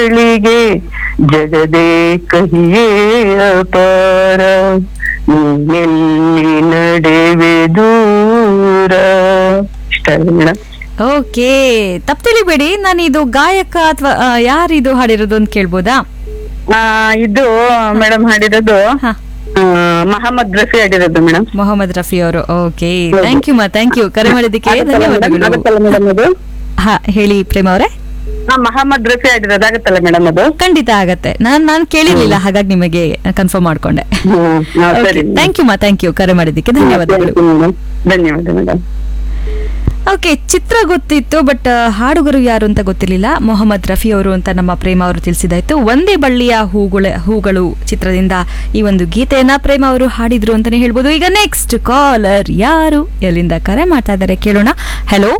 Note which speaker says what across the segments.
Speaker 1: ಗಳಿಗೆ ಜಗದೇ ಕಹಿಯೇ ಅಪಾರ, ನೀನೆಲ್ಲಿ ನಡೆವೆ ದೂರ. ಇಷ್ಟ ಆಗಿದೆ ಮೇಡಮ್.
Speaker 2: ಓಕೆ, ತಪ್ಪು ತಿಳಿಬೇಡಿ, ನಾನು ಇದು ಗಾಯಕ ಅಥವಾ ಯಾರಿದು ಹಾಡಿರೋದು ಅಂತ ಕೇಳ್ಬೋದಾ?
Speaker 1: ಇದು ಮೇಡಮ್ ಹಾಡಿರೋದು
Speaker 2: ಹಾ,
Speaker 1: ಮಹಮ್ಮದ್ ರಫಿ ಹಾಡಿರೋದು ಮೇಡಮ್.
Speaker 2: ಮೊಹಮ್ಮದ್ ರಫಿ ಅವರು. ಓಕೆ, ಥ್ಯಾಂಕ್ ಯು ಕರೆ ಮಾಡಿದ್ದಕ್ಕೆ ಧನ್ಯವಾದಗಳು.
Speaker 1: ಆಗುತ್ತಲ್ಲ ಮೇಡಮ್ ಅದು?
Speaker 2: ಹಾ, ಹೇಳಿ ಪ್ರೇಮ ಅವರೇ.
Speaker 1: ಮಹಮ್ಮದ್ ರಫಿ ಹಾಡಿರೋದು ಆಗುತ್ತಲ್ಲ ಮೇಡಮ್ ಅದು?
Speaker 2: ಖಂಡಿತ ಆಗತ್ತೆ. ನಾನ್ ಕೇಳಿರ್ಲಿಲ್ಲ, ಹಾಗಾಗಿ ನಿಮಗೆ ಕನ್ಫರ್ಮ್ ಮಾಡ್ಕೊಂಡೆ.
Speaker 1: ಸರಿ,
Speaker 2: ಥ್ಯಾಂಕ್ ಯು ಕರೆ ಮಾಡಿದ್ದಕ್ಕೆ ಧನ್ಯವಾದಗಳು.
Speaker 1: ಧನ್ಯವಾದ ಮೇಡಮ್.
Speaker 2: ಓಕೆ, ಚಿತ್ರ ಗೊತ್ತಿತ್ತು, ಬಟ್ ಹಾಡುಗರು ಯಾರು ಅಂತ ಗೊತ್ತಿರಲಿಲ್ಲ. ಮೊಹಮ್ಮದ್ ರಫಿ ಅವರು ಅಂತ ನಮ್ಮ ಪ್ರೇಮ ಅವರು ತಿಳಿಸಿದಾಯ್ತು. ಒಂದೇ ಬಳ್ಳಿಯ ಹೂಗಳು ಚಿತ್ರದಿಂದ ಈ ಒಂದು ಗೀತೆಯನ್ನ ಪ್ರೇಮ ಅವರು ಹಾಡಿದ್ರು ಅಂತಾನೆ ಹೇಳ್ಬೋದು. ಈಗ ನೆಕ್ಸ್ಟ್ ಕಾಲರ್ ಯಾರು, ಎಲ್ಲಿಂದ ಕರೆ ಮಾಡ್ತಾ ಇದ್ದಾರೆ ಕೇಳೋಣ. ಹಲೋ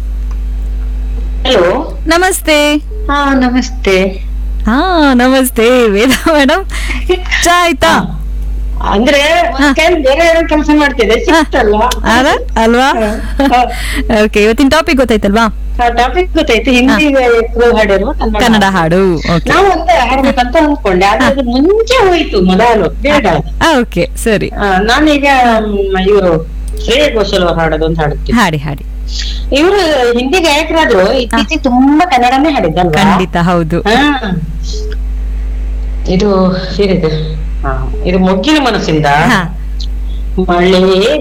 Speaker 3: ಹಲೋ,
Speaker 2: ನಮಸ್ತೆ.
Speaker 3: ನಮಸ್ತೆ.
Speaker 2: ನಮಸ್ತೆ ವೇದಾ ಮೇಡಮ್, ಚಾ ಆಯ್ತಾ?
Speaker 3: ಅಂದ್ರೆ ಬೇರೆ ಕೆಲಸ ಮಾಡ್ತಿದ್ದೆ, ಸಿಕ್ತಲ್ಲ
Speaker 2: ಅಲ್ವಾ? ಓಕೆ, ಇವತ್ತಿನ ಟಾಪಿಕ್ ಗೊತ್ತಾಯ್ತಲ್ವಾ?
Speaker 3: ಟಾಪಿಕ್ ಗೊತ್ತಾಯ್ತು. ಹಿಂದಿ ಹಾಡಿರುವ
Speaker 2: ಕನ್ನಡ ಹಾಡು.
Speaker 3: ನಾವು ಅಂತ ಹಾಡ್ಬೇಕಂತ ಅಂದ್ಕೊಂಡೆ, ಆದ್ರೆ ಅದು ಮುಂಚೆ ಹೋಯ್ತು, ಮೊದಲು ಬೇಡ.
Speaker 2: ಓಕೆ, ಸರಿ.
Speaker 3: ನಾನೀಗ ಇವರು ಶ್ರೇಯಾ ಘೋಷಾಲ್ ಅವ್ರು ಹಾಡೋದು ಅಂತ ಹಾಡುತ್ತೀನಿ.
Speaker 2: ಹಾಡಿ.
Speaker 3: ಇವರು ಹಿಂದಿ ಗಾಯಕರಾದ್ರು ಇತ್ತೀಚೆಗೆ ತುಂಬಾ ಕನ್ನಡನೇ ಹಾಡಿದ್ದಲ್ವಾ?
Speaker 2: ಖಂಡಿತ ಹೌದು.
Speaker 3: ಇದು ಇದು ಮೊಗ್ಗಿನ ಮನಸ್ಸಿಂದ. ಮಳೆ